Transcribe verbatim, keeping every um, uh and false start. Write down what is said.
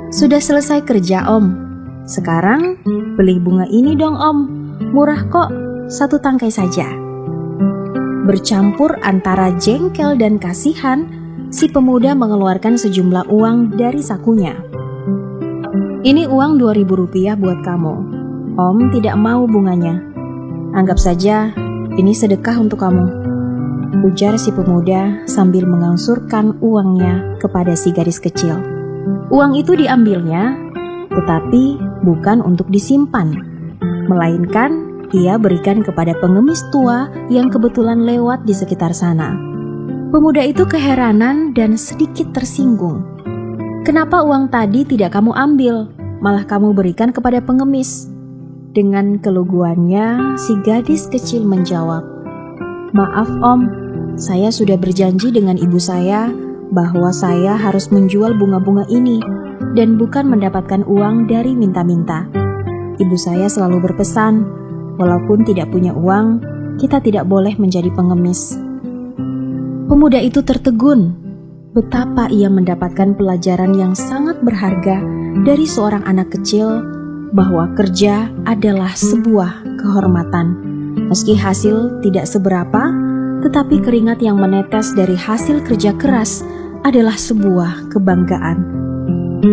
Sudah selesai kerja, Om. Sekarang beli bunga ini dong, Om. Murah kok, satu tangkai saja. Bercampur antara jengkel dan kasihan, si pemuda mengeluarkan sejumlah uang dari sakunya. Ini uang dua ribu rupiah buat kamu. Om tidak mau bunganya. Anggap saja ini sedekah untuk kamu, ujar si pemuda sambil mengangsurkan uangnya kepada si gadis kecil. Uang itu diambilnya, tetapi bukan untuk disimpan, melainkan ia berikan kepada pengemis tua yang kebetulan lewat di sekitar sana. Pemuda itu keheranan dan sedikit tersinggung. Kenapa uang tadi tidak kamu ambil, malah kamu berikan kepada pengemis? Dengan keluguannya, si gadis kecil menjawab, "Maaf Om, saya sudah berjanji dengan ibu saya bahwa saya harus menjual bunga-bunga ini dan bukan mendapatkan uang dari minta-minta. Ibu saya selalu berpesan, walaupun tidak punya uang, kita tidak boleh menjadi pengemis." Pemuda itu tertegun betapa ia mendapatkan pelajaran yang sangat berharga dari seorang anak kecil bahwa kerja adalah sebuah kehormatan. Meski hasil tidak seberapa, tetapi keringat yang menetes dari hasil kerja keras adalah sebuah kebanggaan.